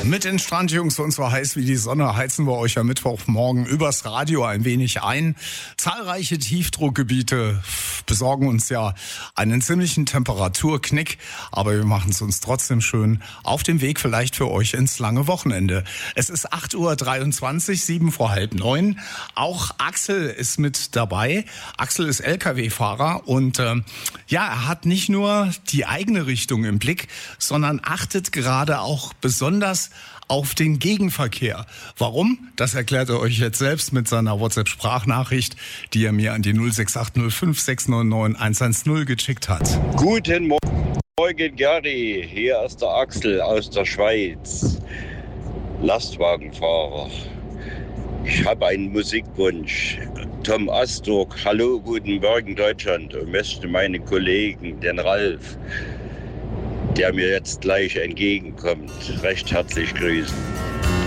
Mit den Strandjungs und so heiß wie die Sonne heizen wir euch am Mittwochmorgen übers Radio ein wenig ein. Zahlreiche Tiefdruckgebiete besorgen uns ja einen ziemlichen Temperaturknick, aber wir machen es uns trotzdem schön auf dem Weg vielleicht für euch ins lange Wochenende. Es ist 8:23 Uhr, 7 vor halb 9. Auch Axel ist mit dabei. Axel ist LKW-Fahrer und er hat nicht nur die eigene Richtung im Blick, sondern achtet gerade auch besonders auf den Gegenverkehr. Warum? Das erklärt er euch jetzt selbst mit seiner WhatsApp-Sprachnachricht, die er mir an die 06805 699 110 geschickt hat. Guten Morgen, Gary. Hier ist der Axel aus der Schweiz, Lastwagenfahrer. Ich habe einen Musikwunsch. Tom Astor, hallo, guten Morgen Deutschland, und möchte meinen Kollegen, den Ralf, der mir jetzt gleich entgegenkommt, recht herzlich grüßen.